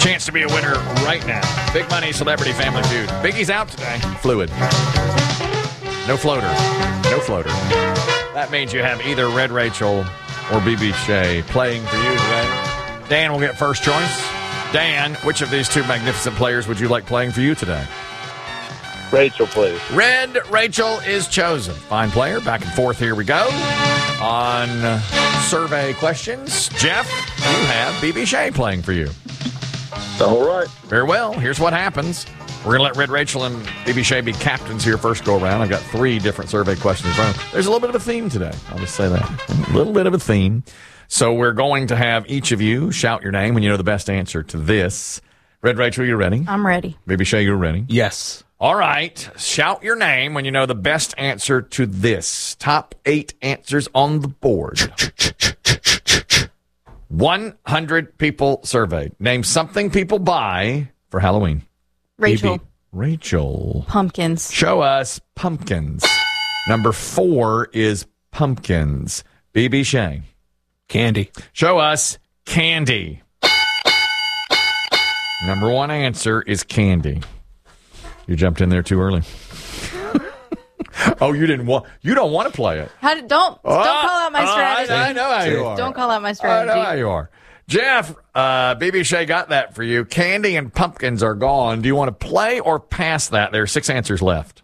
Chance to be a winner right now. Big Money Celebrity Family Feud. Biggie's out today. Fluid. No floater. No floater. That means you have either Red Rachel or BB Shea playing for you today. Dan will get first choice. Dan, which of these two magnificent players would you like playing for you today? Rachel, please. Red Rachel is chosen. Fine player. Back and forth. Here we go. On survey questions, Jeff, you have BB Shea playing for you. All right. Very well. Here's what happens. We're going to let Red Rachel and BB Shea be captains here first go around. I've got 3 different survey questions. There's a little bit of a theme today. I'll just say that. A little bit of a theme. So we're going to have each of you shout your name when you know the best answer to this. Red Rachel, you ready? I'm ready. BB Shea, you ready? Yes. All right. Shout your name when you know the best answer to this. Top 8 answers on the board. 100 people surveyed. Name something people buy for Halloween. Rachel. BB. Rachel. Pumpkins. Show us pumpkins. Number 4 is pumpkins. BB Shea. Candy. Show us candy. Number 1 answer is candy. You jumped in there too early. Oh, you don't want to play it. Don't call out my strategy. I know how you are. Don't call out my strategy. I know how you are. Jeff, BB Shea got that for you. Candy and pumpkins are gone. Do you want to play or pass that? There are 6 answers left.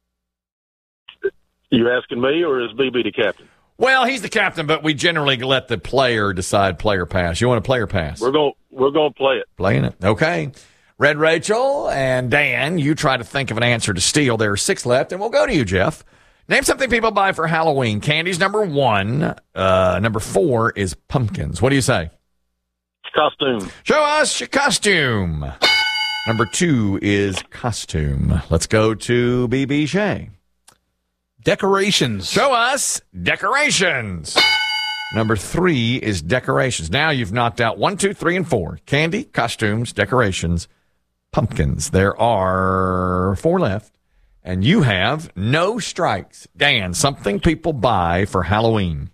You asking me, or is BB the captain? Well, he's the captain, but we generally let the player decide play or pass. You want to play or pass? We're going to play it. Playing it. Okay. Red Rachel and Dan, you try to think of an answer to steal. There are 6 left, and we'll go to you, Jeff. Name something people buy for Halloween. Candy's number 1. Number 4 is pumpkins. What do you say? Costume. Show us your costume. Number 2 is costume. Let's go to BB Shea. Decorations. Show us decorations. Number 3 is decorations. Now you've knocked out 1, 2, 3, and 4. Candy, costumes, decorations, pumpkins. There are 4 left. And you have no strikes. Dan, something people buy for Halloween.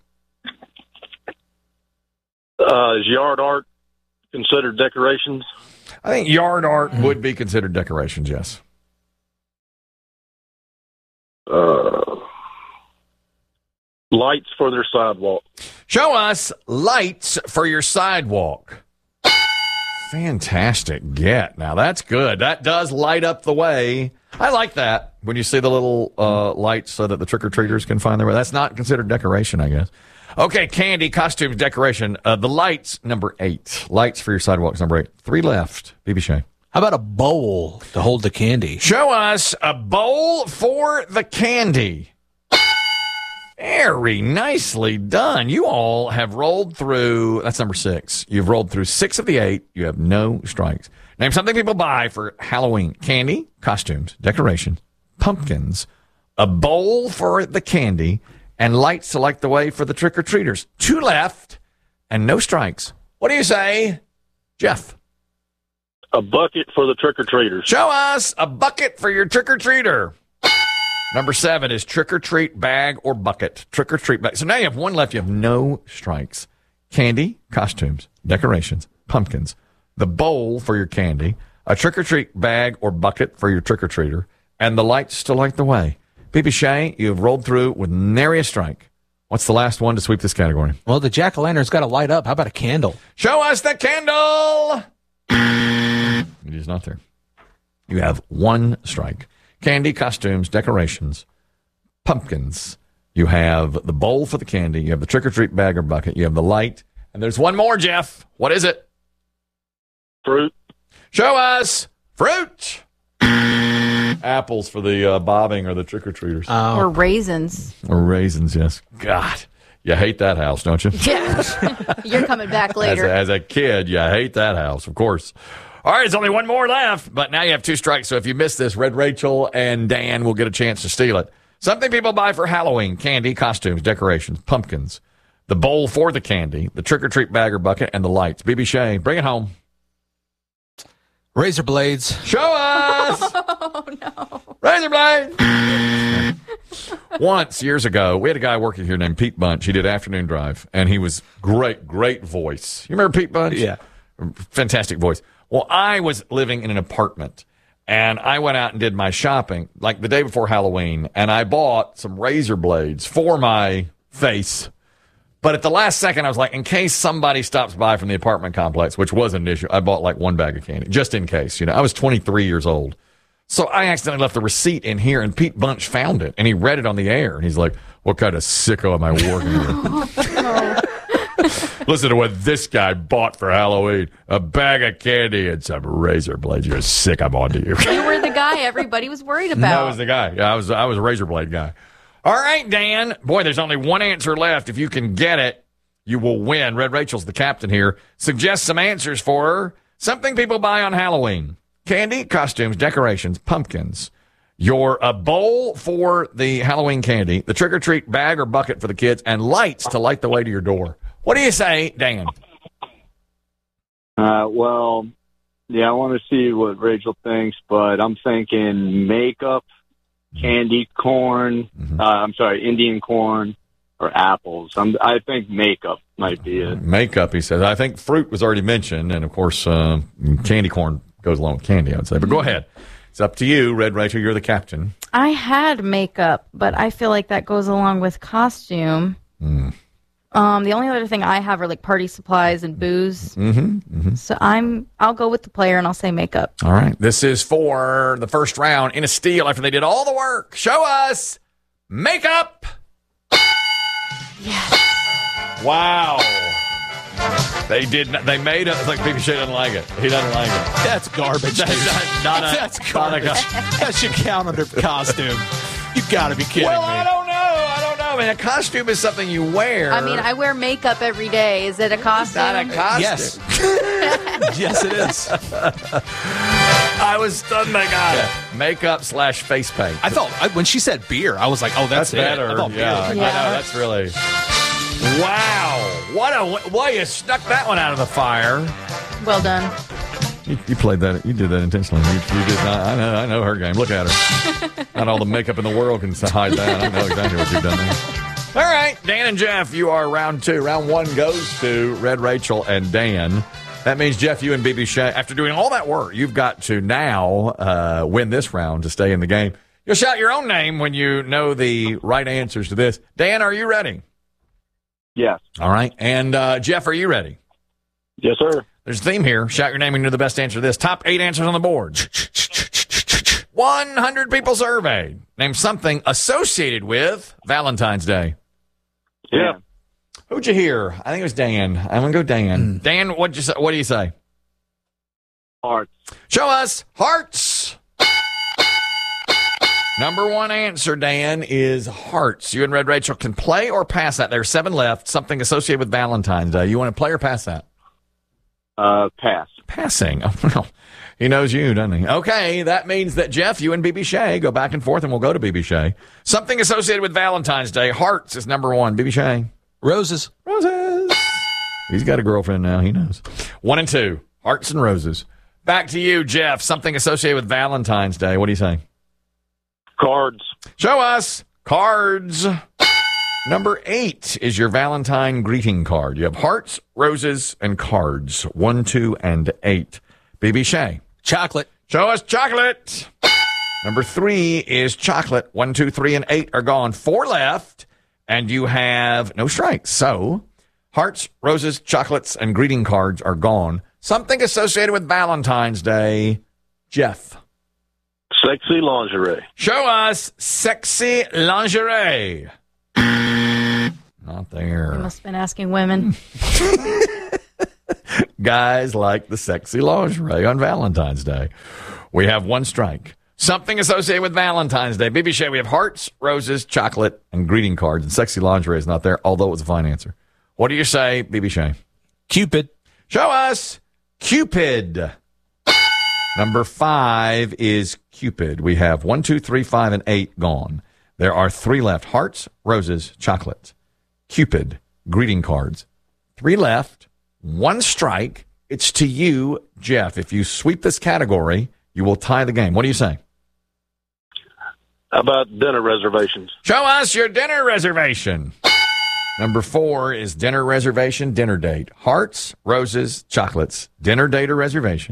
Is yard art considered decorations? I think yard art would be considered decorations, yes. Lights for their sidewalk. Show us lights for your sidewalk. Fantastic get. Now, that's good. That does light up the way. I like that when you see the little lights so that the trick-or-treaters can find their way. That's not considered decoration, I guess. Okay, candy, costumes, decoration. The lights, number 8. Lights for your sidewalks, number 8. 3 left. BB Shea. How about a bowl to hold the candy? Show us a bowl for the candy. Very nicely done. You all have rolled through, that's number 6. You've rolled through 6 of the 8. You have no strikes. Name something people buy for Halloween. Candy, costumes, decorations, pumpkins, a bowl for the candy, and lights to light the way for the trick-or-treaters. 2 left and no strikes. What do you say, Jeff? A bucket for the trick-or-treaters. Show us a bucket for your trick-or-treater. Number 7 is trick-or-treat bag or bucket. Trick-or-treat bag. So now you have 1 left. You have no strikes. Candy, costumes, decorations, pumpkins, the bowl for your candy, a trick-or-treat bag or bucket for your trick-or-treater, and the lights to light the way. BB Shea, you've rolled through with nary a strike. What's the last one to sweep this category? Well, the jack-o'-lantern's got to light up. How about a candle? Show us the candle! It is not there. You have 1 strike. Candy, costumes, decorations, pumpkins. You have the bowl for the candy. You have the trick-or-treat bag or bucket. You have the light. And there's 1 more, Jeff. What is it? Fruit. Show us fruit. Apples for the bobbing or the trick-or-treaters. Or raisins. Or raisins, yes. God, you hate that house, don't you? Yeah. You're coming back later. As a kid, you hate that house, of course. All right, there's only 1 more left, but now you have 2 strikes. So if you miss this, Red Rachel and Dan will get a chance to steal it. Something people buy for Halloween. Candy, costumes, decorations, pumpkins, the bowl for the candy, the trick-or-treat bag or bucket, and the lights. BB Shea, bring it home. Razor blades. Show us! Oh, no. Razor blades! Once, years ago, we had a guy working here named Pete Bunch. He did Afternoon Drive, and he was great voice. You remember Pete Bunch? Yeah. Fantastic voice. Well, I was living in an apartment, and I went out and did my shopping like the day before Halloween, and I bought some razor blades for my face. But at the last second, I was like, in case somebody stops by from the apartment complex, which wasn't an issue, I bought like one bag of candy, just in case. I was 23 years old. So I accidentally left the receipt in here, and Pete Bunch found it, and he read it on the air, and he's like, what kind of sicko am I working with? Listen to what this guy bought for Halloween. A bag of candy and some razor blades. You're sick, I'm on to you. You were the guy everybody was worried about. That was the guy. Yeah, I was a razor blade guy. All right, Dan. Boy, there's only one answer left. If you can get it, you will win. Red Rachel's the captain here. Suggest some answers for her. Something people buy on Halloween. Candy, costumes, decorations, pumpkins. A bowl for the Halloween candy, the trick-or-treat bag or bucket for the kids, and lights to light the way to your door. What do you say, Dan? Well, yeah, I want to see what Rachel thinks, but I'm thinking makeup, candy corn, Indian corn, or apples. I think makeup might be it. Makeup, he says. I think fruit was already mentioned, and of course, candy corn goes along with candy, I would say. But go ahead. It's up to you, Red Rachel. You're the captain. I had makeup, but I feel like that goes along with costume. The only other thing I have are like party supplies and booze. So I'll go with the player and I'll say makeup. All right. This is for the first round in a steal after they did all the work. Show us makeup. Yes. Wow. They did. They made it. It's like Baby Shay doesn't like it. He doesn't like it. That's garbage. That's garbage. That should count under costume. You got to be kidding me. I don't know. I mean, a costume is something you wear. I mean, I wear makeup every day. Is it a costume? Not a costume. Yes. Yes, it is. I was stunned. I got it. Makeup / face paint. I thought when she said beer, I was like, oh, that's better. I thought beer. Yeah. I know. That's really. Wow. What you stuck that one out of the fire. Well done. You played that. You did that intentionally. You did not. I know her game. Look at her. Not all the makeup in the world can hide that. I know exactly what you've done there. All right, Dan and Jeff, you are round 2. Round 1 goes to Red Rachel and Dan. That means, Jeff, you and BB Shay, after doing all that work, you've got to now win this round to stay in the game. You'll shout your own name when you know the right answers to this. Dan, are you ready? Yes. All right. And Jeff, are you ready? Yes, sir. There's a theme here. Shout your name when you know the best answer to this. Top 8 answers on the board. 100 people surveyed. Name something associated with Valentine's Day. Yeah. Who'd you hear? I think it was Dan. I'm going to go Dan. Dan, what do you say? Hearts. Show us hearts. Number 1 answer, Dan, is hearts. You and Red Rachel can play or pass that. There are 7 left. Something associated with Valentine's Day. You want to play or pass that? Pass. Passing. Oh, well, he knows you, doesn't he? Okay, that means that, Jeff, you and BB Shay go back and forth, and we'll go to BB Shay. Something associated with Valentine's Day. Hearts is number 1. BB Shay. Roses. Roses. He's got a girlfriend now. He knows. 1 and 2. Hearts and roses. Back to you, Jeff. Something associated with Valentine's Day. What do you say? Cards. Show us cards. Number 8 is your Valentine greeting card. You have hearts, roses, and cards. 1, 2, and 8. BB Shay. Chocolate. Show us chocolate. Number 3 is chocolate. 1, 2, 3, and 8 are gone. 4 left, and you have no strikes. So, hearts, roses, chocolates, and greeting cards are gone. Something associated with Valentine's Day. Jeff. Sexy lingerie. Show us sexy lingerie. Not there. You must have been asking women. Guys like the sexy lingerie on Valentine's Day. We have 1 strike. Something associated with Valentine's Day. BB Shay, we have hearts, roses, chocolate, and greeting cards. And sexy lingerie is not there, although it was a fine answer. What do you say, BB Shay? Cupid. Show us Cupid. Number 5 is Cupid. We have 1, 2, 3, 5, and 8 gone. There are 3 left. Hearts, roses, chocolate. Cupid, greeting cards. 3 left. 1 strike. It's to you, Jeff. If you sweep this category, you will tie the game. What do you say? How about dinner reservations? Show us your dinner reservation. Number 4 is dinner reservation, dinner date. Hearts, roses, chocolates. Dinner date or reservation.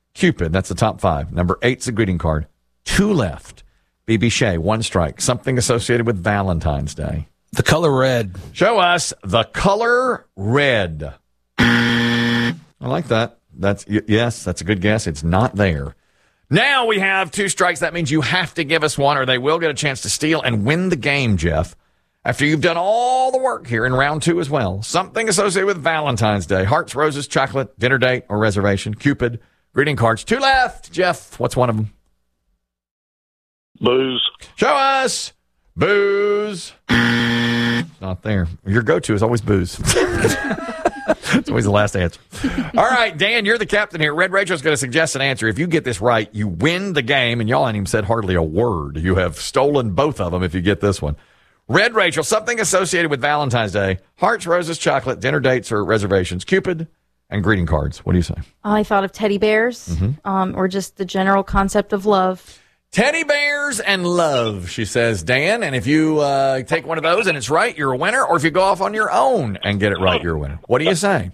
Cupid, that's the top 5. Number 8's a greeting card. 2 left. BB Shea, 1 strike. Something associated with Valentine's Day. The color red. Show us the color red. I like that. Yes, that's a good guess. It's not there. Now we have 2 strikes. That means you have to give us one or they will get a chance to steal and win the game, Jeff. After you've done all the work here in round 2 as well. Something associated with Valentine's Day. Hearts, roses, chocolate, dinner date, or reservation. Cupid, greeting cards. 2 left. Jeff, what's one of them? Booze. Show us. Booze. It's not there. Your go-to is always booze. It's always the last answer. All right, Dan, you're the captain here. Red Rachel's going to suggest an answer. If you get this right, you win the game, and y'all ain't even said hardly a word. You have stolen both of them if you get this one. Red Rachel, something associated with Valentine's Day. Hearts, roses, chocolate, dinner dates, or reservations. Cupid, and greeting cards. What do you say? I thought of teddy bears, or just the general concept of love. Teddy bears and love, she says, Dan. And if you take one of those and it's right, you're a winner. Or if you go off on your own and get it right, you're a winner. What do you say?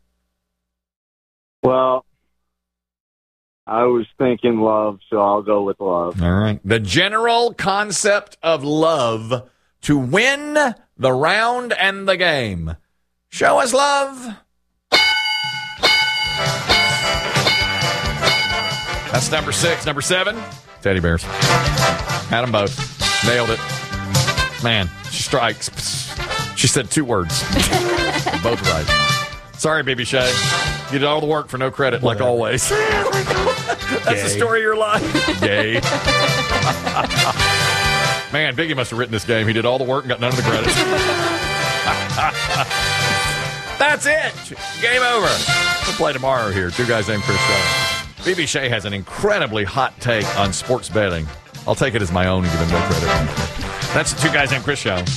Well, I was thinking love, so I'll go with love. All right. The general concept of love to win the round and the game. Show us love. That's number 6. Number 7, teddy bears. Had them both. Nailed it. Man, she strikes. She said 2 words. Both right. Sorry, BB Shea. You did all the work for no credit, like always. That's the story of your life. Gay. Man, Biggie must have written this game. He did all the work and got none of the credit. That's it. Game over. We'll play tomorrow here. 2 guys named Chris Show. BB Shea has an incredibly hot take on sports betting. I'll take it as my own and give him no credit. That's the 2 guys named Chris Show.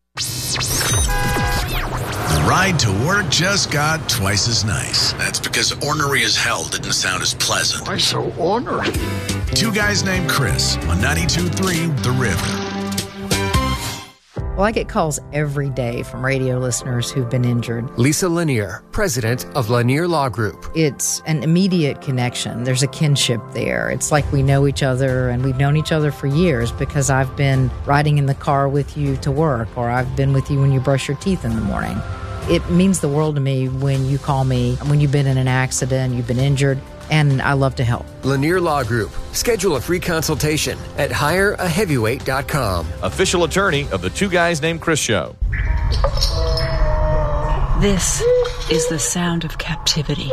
The ride to work just got twice as nice. That's because ornery as hell didn't sound as pleasant. Why so ornery? 2 guys named Chris on 92.3 The River. Well, I get calls every day from radio listeners who've been injured. Lisa Lanier, president of Lanier Law Group. It's an immediate connection. There's a kinship there. It's like we know each other, and we've known each other for years because I've been riding in the car with you to work, or I've been with you when you brush your teeth in the morning. It means the world to me when you call me, when you've been in an accident, you've been injured, and I love to help. Lanier Law Group. Schedule a free consultation at hireaheavyweight.com. Official attorney of the 2 guys named Chris Show. This is the sound of captivity.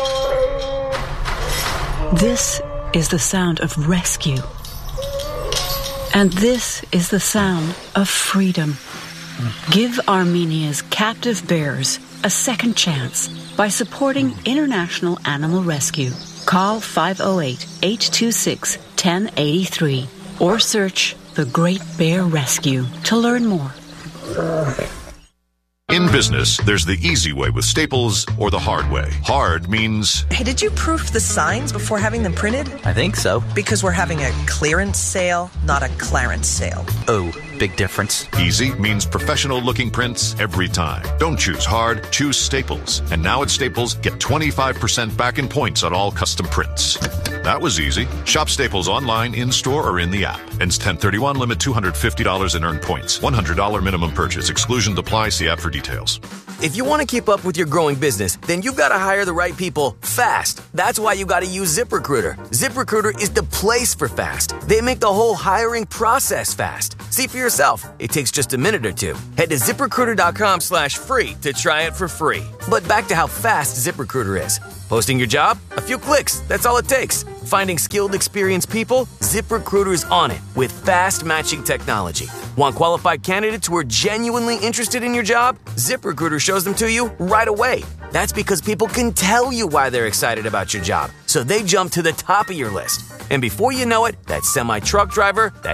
This is the sound of rescue. And this is the sound of freedom. Give Armenia's captive bears a second chance by supporting International Animal Rescue. Call 508-826-1083 or search The Great Bear Rescue to learn more. In business, there's the easy way with Staples or the hard way. Hard means... Hey, did you proof the signs before having them printed? I think so. Because we're having a clearance sale, not a Clarence sale. Oh, big difference. Easy means professional-looking prints every time. Don't choose hard, choose Staples. And now at Staples, get 25% back in points on all custom prints. That was easy. Shop Staples online, in-store, or in the app. Ends 10/31, limit $250 in earned points. $100 minimum purchase. Exclusions apply. See app for details. If you want to keep up with your growing business, then you've got to hire the right people fast. That's why you got to use ZipRecruiter. ZipRecruiter is the place for fast. They make the whole hiring process fast. See for yourself. It takes just a minute or 2. Head to ZipRecruiter.com/free to try it for free. But back to how fast ZipRecruiter is. Posting your job? A few clicks. That's all it takes. Finding skilled, experienced people? ZipRecruiter's on it with fast matching technology. Want qualified candidates who are genuinely interested in your job? ZipRecruiter shows them to you right away. That's because people can tell you why they're excited about your job, so they jump to the top of your list. And before you know it, that semi-truck driver, that